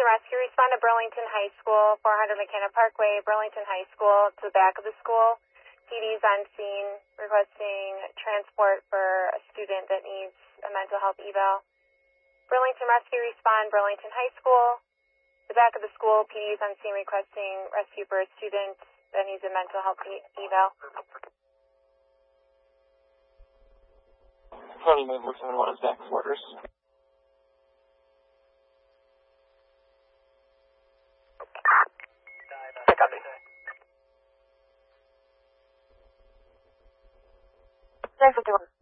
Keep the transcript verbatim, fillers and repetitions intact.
Burlington Rescue, respond to Burlington High School, four hundred McKenna Parkway, Burlington High School, to the back of the school. P D's on scene requesting transport for a student that needs a mental health eval. Burlington Rescue, respond Burlington High School. The back of the school, P D's on scene requesting rescue for a student that needs a mental health e eval. County Member seven one is back with orders. Pick up. Thanks for doing.